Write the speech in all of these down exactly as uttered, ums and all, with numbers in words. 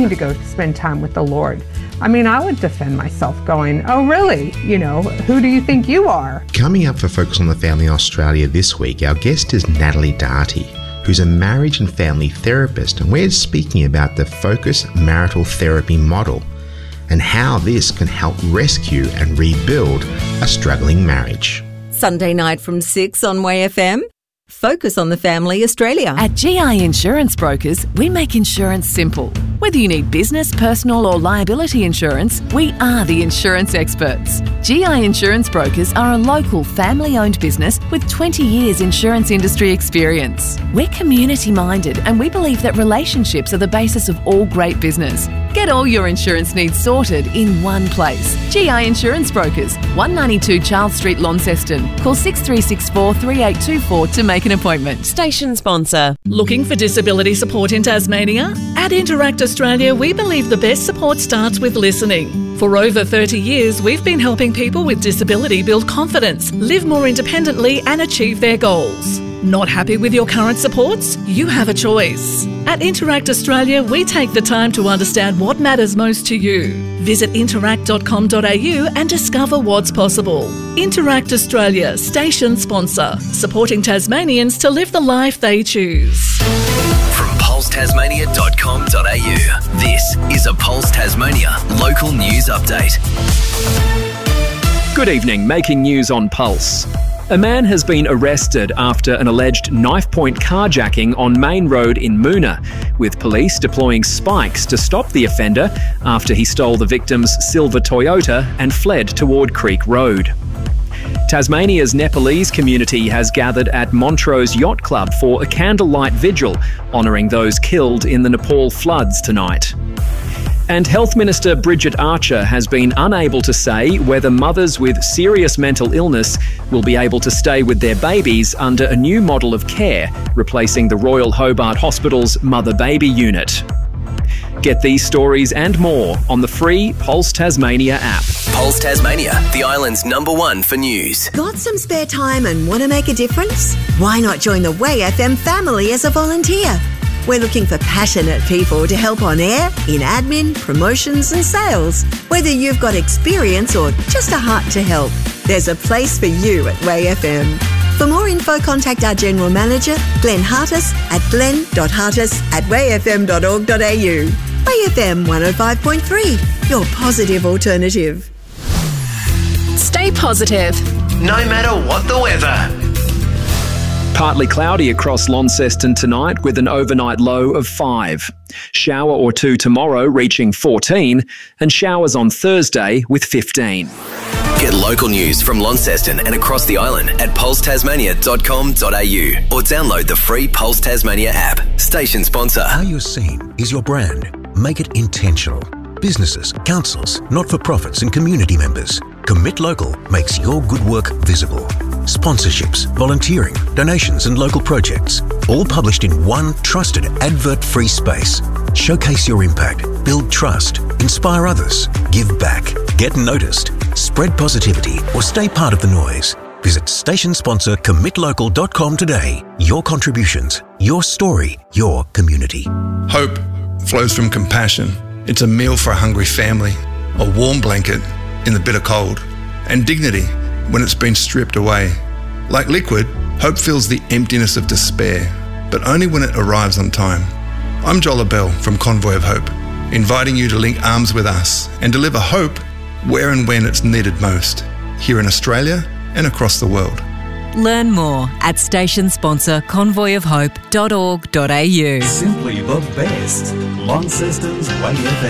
need to go spend time with the Lord. I mean, I would defend myself going, oh, really? You know, who do you think you are? Coming up for Focus on the Family Australia this week, our guest is Natalie Darty, who's a marriage and family therapist, and we're speaking about the Focus Marital Therapy model and how this can help rescue and rebuild a struggling marriage. Sunday night from six on Way F M. Focus on the Family Australia. At G I Insurance Brokers, we make insurance simple. Whether you need business, personal or liability insurance, we are the insurance experts. G I Insurance Brokers are a local family-owned business with twenty years insurance industry experience. We're community-minded and we believe that relationships are the basis of all great business. Get all your insurance needs sorted in one place. G I Insurance Brokers, one ninety-two Charles Street, Launceston. Call six three six four, three eight two four to make an appointment. Station sponsor. Looking for disability support in Tasmania? At Interact Australia, we believe the best support starts with listening. For over thirty years, we've been helping people with disability build confidence, live more independently and achieve their goals. Not happy with your current supports? You have a choice. At Interact Australia, we take the time to understand what matters most to you. Visit interact dot com dot a u and discover what's possible. Interact Australia, station sponsor, supporting Tasmanians to live the life they choose. From pulse tasmania dot com dot a u, this is a Pulse Tasmania local news update. Good evening, making news on Pulse. A man has been arrested after an alleged knife-point carjacking on Main Road in Moona, with police deploying spikes to stop the offender after he stole the victim's silver Toyota and fled toward Creek Road. Tasmania's Nepalese community has gathered at Montrose Yacht Club for a candlelight vigil, honouring those killed in the Nepal floods tonight. And Health Minister Bridget Archer has been unable to say whether mothers with serious mental illness will be able to stay with their babies under a new model of care, replacing the Royal Hobart Hospital's mother-baby unit. Get these stories and more on the free Pulse Tasmania app. Pulse Tasmania, the island's number one for news. Got some spare time and want to make a difference? Why not join the Way F M family as a volunteer? We're looking for passionate people to help on air, in admin, promotions and sales. Whether you've got experience or just a heart to help, there's a place for you at Way F M. For more info, contact our General Manager, Glenn Hartis, at glenn dot hartis at way f m dot org dot a u. Way F M one oh five point three, your positive alternative. Stay positive. No matter what the weather. Partly cloudy across Launceston tonight with an overnight low of five. Shower or two tomorrow reaching fourteen and showers on Thursday with fifteen. Get local news from Launceston and across the island at pulse tasmania dot com dot a u or download the free Pulse Tasmania app. Station sponsor. How you're seen is your brand. Make it intentional. Businesses, councils, not-for-profits and community members. Commit Local makes your good work visible. Sponsorships, volunteering, donations and local projects. All published in one trusted advert-free space. Showcase your impact, build trust, inspire others, give back, get noticed, spread positivity or stay part of the noise. Visit station sponsor commit local dot com today. Your contributions, your story, your community. Hope flows from compassion. It's a meal for a hungry family, a warm blanket in the bitter cold, and dignity when it's been stripped away. Like liquid, hope fills the emptiness of despair, but only when it arrives on time. I'm Joel Abell from Convoy of Hope, inviting you to link arms with us and deliver hope where and when it's needed most, here in Australia and across the world. Learn more at station sponsor convoy of hope dot org dot a u. Simply the best. Launceston's Way F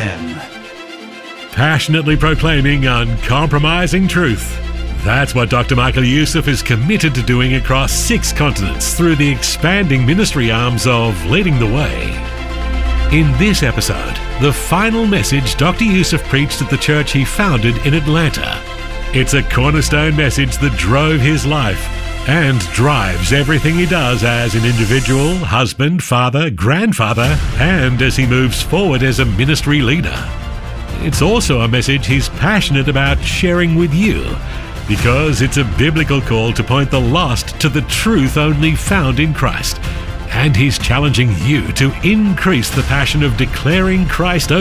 M. Passionately proclaiming uncompromising truth. That's what Doctor Michael Youssef is committed to doing across six continents through the expanding ministry arms of Leading the Way. In this episode, the final message Doctor Youssef preached at the church he founded in Atlanta. It's a cornerstone message that drove his life and drives everything he does as an individual, husband, father, grandfather, and as he moves forward as a ministry leader. It's also a message he's passionate about sharing with you, because it's a biblical call to point the lost to the truth only found in Christ. And he's challenging you to increase the passion of declaring Christ